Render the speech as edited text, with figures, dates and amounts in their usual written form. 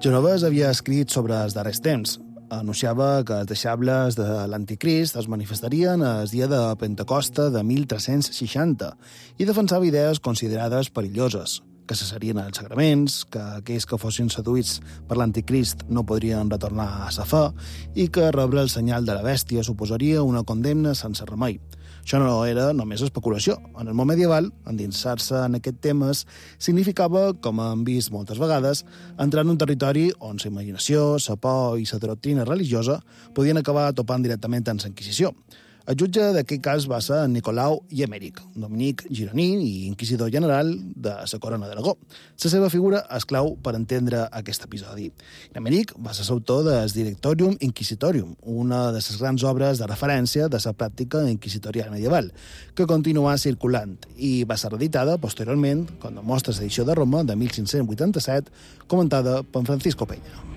Genovès havia escrit sobre els darrers temps. Anunciava que els deixables de l'anticrist es manifestarien el dia de Pentecosta de 1360 i defensava idees considerades perilloses, que cessarien els sagraments, que aquells que fossin seduïts per l'anticrist no podrien retornar a sa fe i que rebre el senyal de la bèstia suposaria una condemna sense remei. Això no era només especulació. En el món medieval, endinsar-se en aquests temes significava, com hem vist moltes vegades, entrar en un territori on la imaginació, la por i la doctrina religiosa podien acabar topant directament amb la Inquisició. El jutge d'aquest cas va ser Nicolau i Emeric, dominic gironí i inquisidor general de la Corona d'Aragó. La seva figura és clau per entendre aquest episodi. Emeric va ser l'autor del Directorium Inquisitorium, una de les grans obres de referència de la pràctica inquisitorial medieval, que continuà circulant i va ser reeditada posteriorment com demostra l'edició de Roma de 1587, comentada per Francisco Peña.